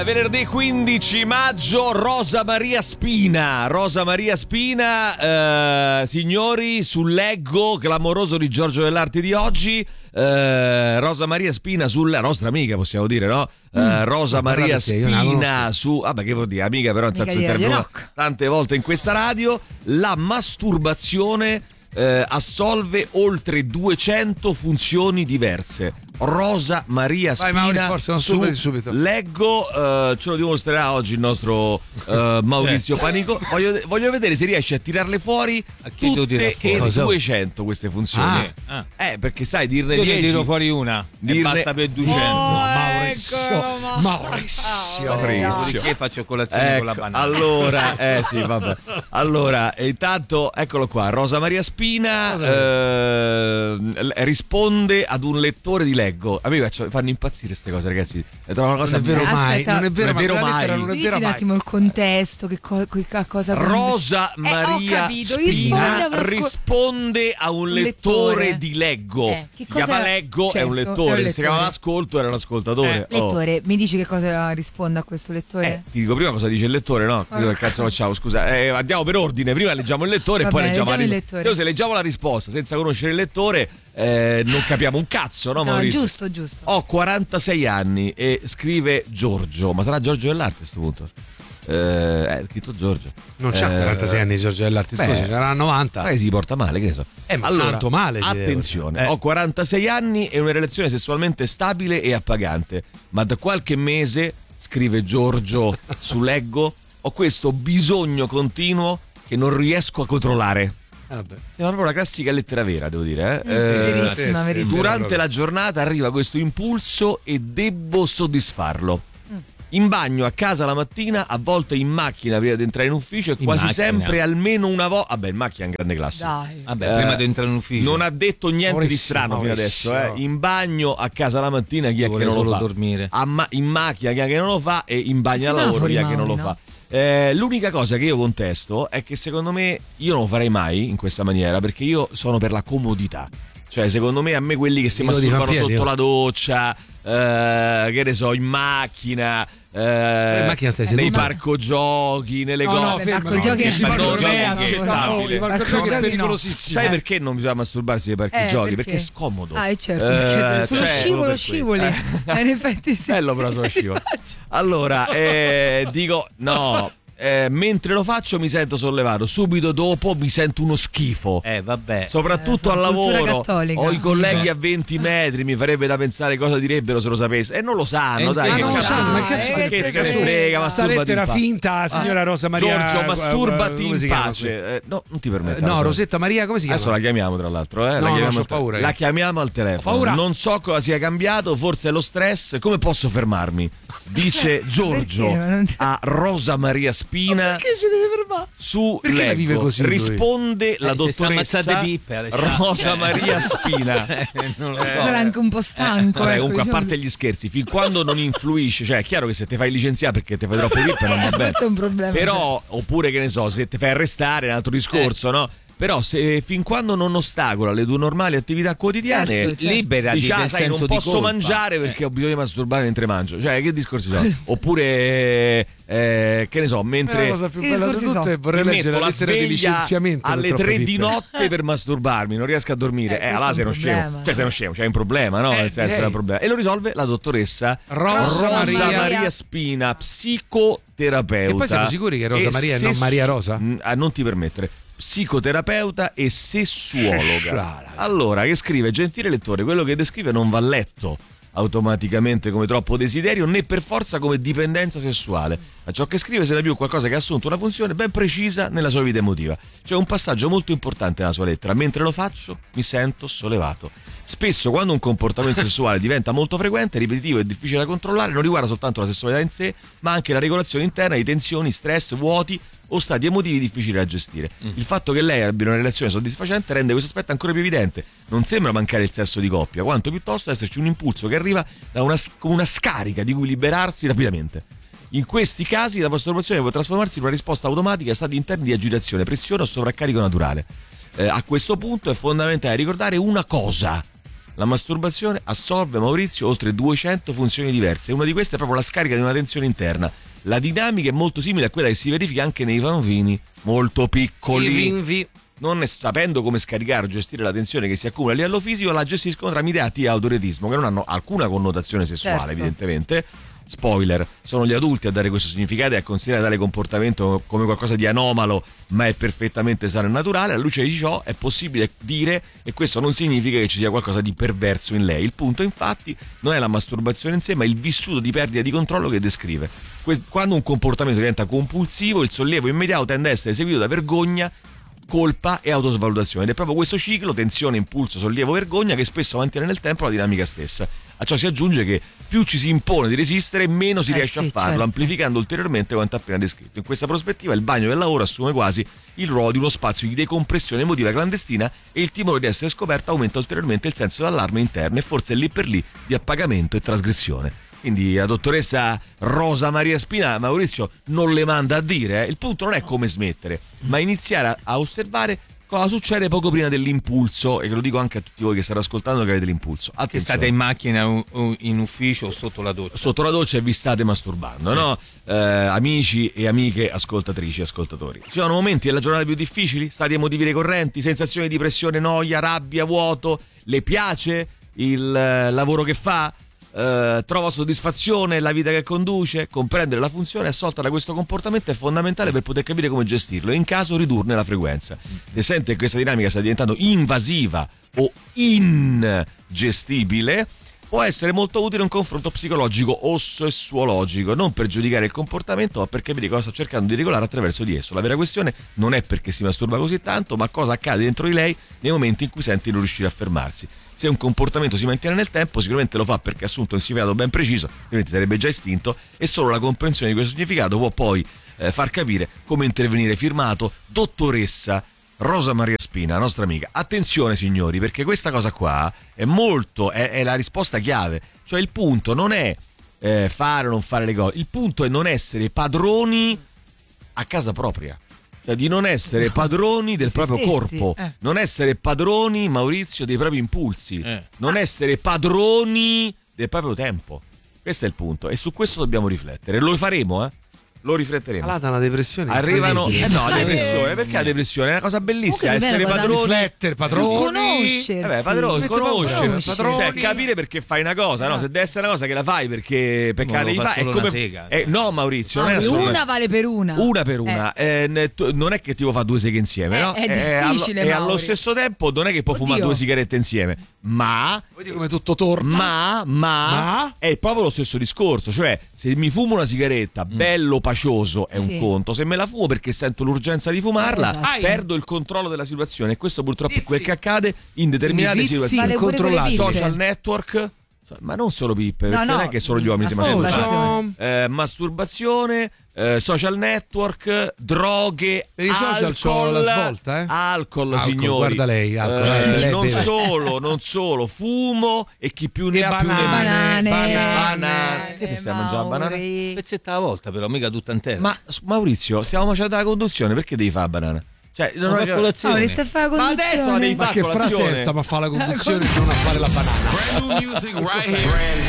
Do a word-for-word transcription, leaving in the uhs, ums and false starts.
Venerdì quindici maggio, Rosa Maria Spina. Rosa Maria Spina, eh, signori, sul leggo clamoroso di Giorgio Dell'Arte di oggi. Eh, Rosa Maria Spina sulla nostra amica, possiamo dire, no? Eh, Mm, Rosa Maria Spina io su. Vabbè, che vuol dire? Amica, però Amica senza di Radio intervento Rock. tante volte in questa radio. La masturbazione eh, assolve oltre duecento funzioni diverse. Rosa Maria Vai, Spina Mauri, forza, non su subito, subito. leggo, eh, ce lo dimostrerà oggi il nostro eh, Maurizio Panico. Voglio, voglio vedere se riesce a tirarle fuori A chi devo tirare tutte fuori? e duecento queste funzioni. Ah. Eh, perché sai, dirne Io ne dieci. tiro fuori una Dirne- e basta per duecento. Oh, Maurizio, eccolo, ma- Maurizio. Maurizio. Perché faccio colazione con la Ecco, banana? allora, eh sì, vabbè. Allora, e intanto, eccolo qua, Rosa Maria Spina eh, l- risponde ad un lettore di Leggo. A me faccio- fanno impazzire queste cose, ragazzi. Le trovo una cosa Non è vero Aspetta. mai, non è vero, Non è vero ma quella mai. lettera non è Dici vera un mai. attimo il contesto, che, co- che ca- cosa Rosa Eh, ho Maria capito, Spina risponde a uno scu- risponde a un un lettore, lettore. di Leggo. Eh, che si chiama cosa- Leggo, è certo, un è un lettore. lettore. Si chiama Ascolto, era un ascoltatore. Oh. Lettore, mi dici che cosa risponde a questo lettore? Eh, ti dico prima cosa dice il lettore, no? Ah. Che cazzo facciamo? Scusa, eh, andiamo per ordine. Prima leggiamo il lettore Va e poi bene, leggiamo la leggiamo il risposta. lettore. Se leggiamo la risposta senza conoscere il lettore, eh, non capiamo un cazzo, no, No, Maurizio? giusto, giusto. Ho quarantasei anni e scrive Giorgio, ma sarà Giorgio Dell'Arte a questo punto? Eh, è scritto Giorgio. Non c'ha Eh, quarantasei anni Giorgio Dell'Arte, beh, scusi, sarà novanta. Magari si porta male, che ne so. Eh, ma tanto male ci deve attenzione, portare. Eh. ho quarantasei anni e una relazione sessualmente stabile e appagante, ma da qualche mese, scrive Giorgio su Leggo, ho questo bisogno continuo che non riesco a controllare. Vabbè. È proprio una classica lettera vera, devo dire. Eh? Mm, Eh, verissima, sì, verissima. durante la giornata arriva questo impulso e debbo soddisfarlo. In bagno, a casa la mattina, a volte in macchina prima di entrare in ufficio e In quasi macchina? sempre almeno una volta. Vabbè, in macchina è un grande classico. Dai. Vabbè, Eh, prima di entrare in ufficio. Non ha detto niente Maurizio, di strano Maurizio. fino adesso. Eh. In bagno, a casa la mattina, chi è che Vuole non lo solo fa? dormire. A ma- in macchina, chi è che non lo fa? E in bagno al Semafori, lavoro, chi è che non lo Mauri, fa? no? Eh, l'unica cosa che io contesto è che secondo me io non lo farei mai in questa maniera, perché io sono per la comodità. Cioè, secondo me, a me quelli che si Io di masturbano Fampieri, sotto io. la doccia, eh, che ne so, in macchina, eh, in macchina stai nei seduto? parco giochi, nelle No, cose. no, Beh, fermo, Marco no, Giochi che è si parla non di è me, accettabile. no, Marco Marco Giochi è Giochi no. pericolosissimo. Sai perché non bisogna masturbarsi nei parchi Eh, giochi? perché? Perché è scomodo. Ah, è certo, Eh, perché sullo cioè, scivolo per scivoli. questo. Eh, in effetti sì. Bello però sullo scivolo. Allora, eh, dico, no, eh, mentre lo faccio mi sento sollevato, subito dopo mi sento uno schifo. Eh, vabbè. Soprattutto Eh, al sono cultura lavoro, cattolica. ho i colleghi Eh. a venti metri, mi farebbe da pensare cosa direbbero se lo sapesse. E non lo sanno, Eh, dai. ma che non lo cazzo- sanno, ma che cazzo che te te frega? ne frega, Sta masturbati lettera in pace. finta, signora Rosa Maria. Giorgio, eh, masturbati come in si chiama? pace. Eh, no, non ti permetto. Eh, no, Rosa. Rosetta Maria, come si chiama? Adesso la chiamiamo tra l'altro, eh? la, No, no, chiamiamo c'ho al te- paura io. la chiamiamo al telefono. Ho paura. Non so cosa sia cambiato, forse è lo stress. Come posso fermarmi? Dice Giorgio Perché? Ma non ti- a Rosa Maria Spina Perché si deve fermare? su Perché la Leggo. vive così lui? Risponde la Eh, si sta dottoressa ammazzando pippe, Alessandro. Rosa Maria Spina. Eh, non lo so. Sarà anche un po' stanco. Vabbè, ecco, comunque, a diciamo. parte gli scherzi, fin quando non influisce, cioè è chiaro che se ti fai licenziare perché ti fai troppo pippe non va bene. Questo è un problema. Però, oppure che ne so, se ti fai arrestare è un altro discorso, no? Però se fin quando non ostacola le tue normali attività quotidiane, Certo, certo. Liberati dici, ah, del sai, non senso di posso colpa. mangiare perché ho bisogno di masturbare mentre mangio. Cioè, che discorsi sono? Oppure, eh, che ne so, La mentre cosa più Che bella di discorsi tutto sono? è vorrei mi leggere metto la la lettera di sveglia licenziamento per alle troppe tre di pippe. notte per masturbarmi, non riesco a dormire. Eh, Eh, questo allora è sei un uno scemo. problema. Cioè, sei uno scemo, c'hai un problema, no? Eh, Nel senso, direi. è un problema. E lo risolve la dottoressa Rosa Rosa Maria. Maria Spina, psicoterapeuta. E poi siamo sicuri che Rosa e Maria e non sessu- Maria Rosa? Mm, ah, non ti permettere. Psicoterapeuta e sessuologa. Allora, che scrive: gentile lettore, quello che descrive non va letto automaticamente come troppo desiderio né per forza come dipendenza sessuale. A ciò che scrive se ne più qualcosa che ha assunto una funzione ben precisa nella sua vita emotiva. C'è un passaggio molto importante nella sua lettera: mentre lo faccio mi sento sollevato. Spesso quando un comportamento sessuale diventa molto frequente, ripetitivo e difficile da controllare, non riguarda soltanto la sessualità in sé, ma anche la regolazione interna di tensioni, stress, vuoti o stati emotivi difficili da gestire. Mm. Il fatto che lei abbia una relazione soddisfacente rende questo aspetto ancora più evidente. Non sembra mancare il sesso di coppia, quanto piuttosto esserci un impulso che arriva da una, come una scarica di cui liberarsi rapidamente. In questi casi la masturbazione può trasformarsi in una risposta automatica a stati interni di agitazione, pressione o sovraccarico naturale. Eh, a questo punto è fondamentale ricordare una cosa: La masturbazione assolve, Maurizio, oltre duecento funzioni diverse. Una di queste è proprio la scarica di una tensione interna. La dinamica è molto simile a quella che si verifica anche nei bambini molto piccoli. I vinvi. Non ne sapendo come scaricare o gestire la tensione che si accumula a livello fisico, la gestiscono tramite atti di autoretismo che non hanno alcuna connotazione sessuale, certo. evidentemente. Spoiler, sono gli adulti a dare questo significato e a considerare tale comportamento come qualcosa di anomalo, ma è perfettamente sano e naturale. Alla luce di ciò è possibile dire, e questo non significa che ci sia qualcosa di perverso in lei. Il punto, infatti, non è la masturbazione in sé, ma il vissuto di perdita di controllo che descrive. Quando un comportamento diventa compulsivo, il sollievo immediato tende a essere seguito da vergogna, colpa e autosvalutazione, ed è proprio questo ciclo, tensione, impulso, sollievo, vergogna, che spesso mantiene nel tempo la dinamica stessa. A ciò si aggiunge che più ci si impone di resistere, meno si eh riesce sì, a farlo, certo. amplificando ulteriormente quanto appena descritto. In questa prospettiva il bagno del lavoro assume quasi il ruolo di uno spazio di decompressione emotiva clandestina, e il timore di essere scoperta aumenta ulteriormente il senso d'allarme interno e forse è lì per lì di appagamento e trasgressione. Quindi la dottoressa Rosa Maria Spina, Maurizio, non le manda a dire, eh? Il punto non è come smettere, ma iniziare a, a osservare cosa succede poco prima dell'impulso, e che lo dico anche a tutti voi che state ascoltando che avete l'impulso. Che Attenzione. state in macchina, o- o in ufficio o sotto la doccia. Sotto la doccia e vi state masturbando, no? Eh, amici e amiche, ascoltatrici, ascoltatori. Ci sono momenti della giornata più difficili, stati emotivi ricorrenti, sensazioni di pressione, noia, rabbia, vuoto. Le piace il eh, lavoro che fa? Uh, trova soddisfazione nella vita che conduce? Comprendere la funzione assolta da questo comportamento è fondamentale per poter capire come gestirlo e in caso ridurne la frequenza. Se sente che questa dinamica sta diventando invasiva o ingestibile, può essere molto utile un confronto psicologico o sessuologico, non per giudicare il comportamento ma per capire cosa sta cercando di regolare attraverso di esso. La vera questione non è perché si masturba così tanto, ma cosa accade dentro di lei nei momenti in cui sente di non riuscire a fermarsi. Se un comportamento si mantiene nel tempo, sicuramente lo fa perché ha assunto un significato ben preciso, altrimenti sarebbe già estinto, e solo la comprensione di questo significato può poi eh, far capire come intervenire. Firmato dottoressa Rosa Maria Spina, nostra amica. Attenzione signori, perché questa cosa qua è molto, è, è la risposta chiave. Cioè il punto non è eh, fare o non fare le cose, il punto è non essere padroni a casa propria. Cioè di non essere padroni del Se proprio stessi, corpo, eh. non essere padroni, Maurizio, dei propri impulsi, Eh. non essere padroni del proprio tempo. Questo è il punto e su questo dobbiamo riflettere. Lo faremo, eh? Lo rifletteremo. Malata una depressione. Arrivano, eh incredibile. no, la depressione, perché la depressione è una cosa bellissima, Comunque, essere è una cosa- padroni. Riflettere, padroni. Conoscersi. Vabbè, padroni, Mette paura, conoscersi, padroni. cioè capire perché fai una cosa, no? Se deve essere una cosa che la fai perché perché Non la lo devi fa fare, è solo come una sega. eh, no, Maurizio, non è Ah, assolutamente una vale per una. una per una. Eh, ne- tu- non è che ti può fare due seghe insieme, Eh, no? è Eh, allo- difficile, e allo Mauri. stesso tempo non è che può Oddio. fumare due sigarette insieme, ma Vedi come tutto torna. ma, ma, Ma? è proprio lo stesso discorso. Cioè, se mi fumo una sigaretta bello pacioso è un Sì. conto, se me la fumo perché sento l'urgenza di fumarla, Esatto. perdo il controllo della situazione. E questo purtroppo è Vizi. quel che accade in determinate Quindi vizi situazioni. Vale pure con le incontrollati. pippe. Social network, ma non solo pippe, No, perché no, non è che solo gli uomini si masturbazione. masturbano. Eh, masturbazione, eh, social network, droghe, Per i social alcol, c'ho la svolta, eh? Alcol, Alcol, signori. guarda lei, alcol, Eh, eh, lei non beve. solo, non solo, fumo e chi più ne E ha più ne banane, metta. Banane. Banane. Che ti stai a mangiare la banana? Mauri. Pezzetta alla volta, però, mica tutta intera. Ma Maurizio, stiamo facendo la conduzione, perché devi fare la banana? Cioè, non Ma ho fa cap- colazione. Mauri, stai a fare la Ma adesso la devi conduzione. Ma fare che colazione. frase è sta? Ma fa la conduzione e non a fare la banana. Brand new music right here.